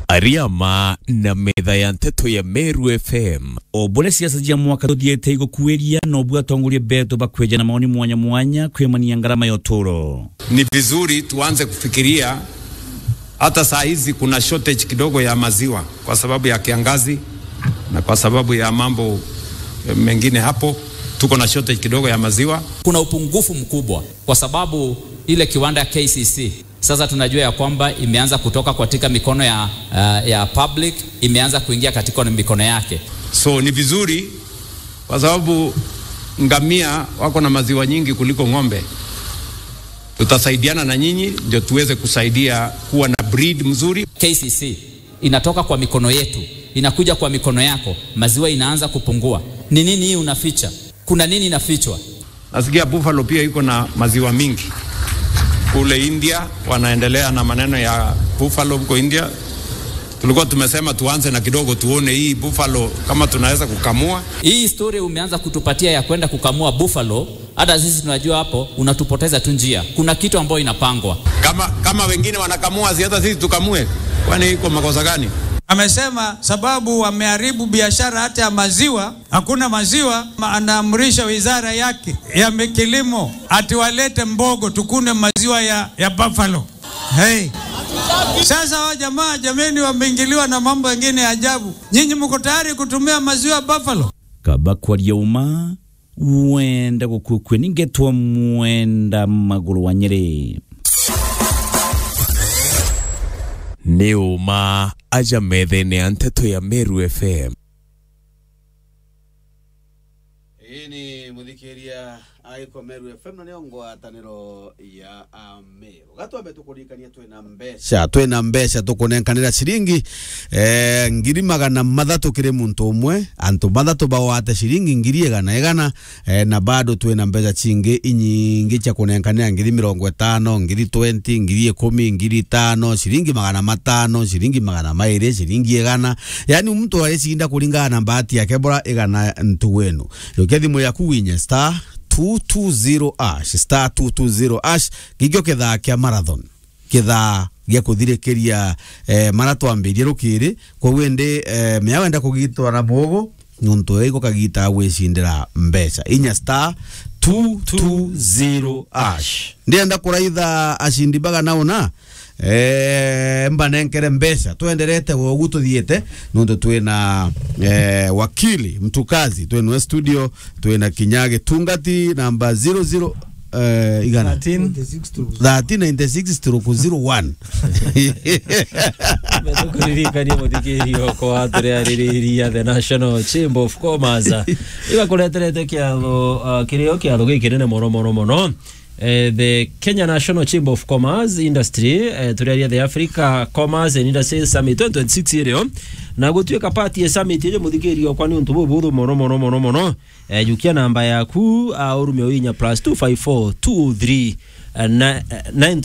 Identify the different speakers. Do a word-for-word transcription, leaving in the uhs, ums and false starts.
Speaker 1: Ariama na metha ya nteto ya Meru F M.
Speaker 2: Obole siasa jia mwaka tuthiete igukuiria no bwa tongorie beto bakweja na maoni mwanya mwanya kwemania ngarama ya uturo.
Speaker 3: Ni vizuri tuanze kufikiria hata saa hizi kuna shortage kidogo ya maziwa kwa sababu ya kiangazi na kwa sababu ya mambo mengine hapo, tuko na shortage kidogo ya maziwa.
Speaker 4: Kuna upungufu mkubwa kwa sababu ile kiwanda ya K C C sasa tunajua ya kwamba imeanza kutoka katika mikono ya uh, ya public, imeanza kuingia katika mikono yake.
Speaker 3: So ni vizuri kwa sababu ngamia wako na maziwa nyingi kuliko ng'ombe. Tutasaidiana na nyinyi ndio tuweze kusaidia kuwa na breed mzuri.
Speaker 4: K C C inatoka kwa mikono yetu, inakuja kwa mikono yako, maziwa inaanza kupungua. Ni nini hii unaficha? Kuna nini inafichwa?
Speaker 3: Nasikia buffalo pia iko na maziwa mingi. Kule India wanaendelea na maneno ya buffalo huko India. Tulikuwa tumesema tuanze na kidogo tuone hii buffalo kama tunaweza kukamua.
Speaker 4: Hii story umeanza kutupatia ya kwenda kukamua buffalo, hata sisi tunajua hapo unatupoteza tu njia. Kuna kitu ambacho inapangwa.
Speaker 3: Kama kama wengine wanakamua, si hata sisi tukamue. Kwani iko makosa gani?
Speaker 5: Amesema sababu wameharibu biashara hata ya maziwa, hakuna maziwa, anaamrisha wizara yake ya kilimo ati walete mbogo tukune maziwa ya, ya buffalo. Hey. Sasa wa jamaa jameni wameingiliwa na mambo mengine ajabu. Nyinyi mko tayari kutumia maziwa ya buffalo?
Speaker 2: Kabakwa yauma wenda gukukwe ningetwa mwenda maguru wa Nyeri.
Speaker 1: Neuma aja methene ya nteto ya Meru F M.
Speaker 6: Ini mudhikiria aiko Meru F M na niongo atanero ya Meru. Gato abetukurikania twena mbesha twena mbesha tukunenkanira shiringi eh ngiri magana mathatu kire muntu umwe antu mathatu bawate shiringi ngiri egana egana eh, na bado twena mbesha chingi inyingi cha kunenkanira ngiri mirongo itano ngiri twenty ngiri ikumi ngiri tano shiringi magana matano shiringi magana mairi shiringi egana, yani mtu areshinda kulingana na bahati yake bora egana ntu wenu yokethi ya kuwinya star two two zero ash star two two zero ash gigyo ketha kia marathon ketha gya kuthirekeria eh, maratwambirie rukiri kwa wende eh, mea wenda kugitwa na bogo nuntu ego kagita gwicindira mbesha inya star two two zero ash ndienda kuraitha ashindi baga naona eh mbanenkere mbesha tuenderete wogu tuthiete nundu twina eh wakili mtukazi twina studio twina Kinyage Tungati namba zero zero eh igana thirteen ninety-six stroke zero one
Speaker 7: Metukuririkania muthikirio kwa aturariria the National Chamber of Commerce iba kureterete kiatho kirio kiatho gikinene mono mono mono. Uh, the Kenya National Chamber of Commerce Industry uh, turiaria the Africa Commerce and Industry Summit twenty twenty-six irio na gutuika party summit ile muthikirio kwani untu bubuthu mono mono mono mono uh, jukia namba yaku uh, urume oinya plus two five four two three nine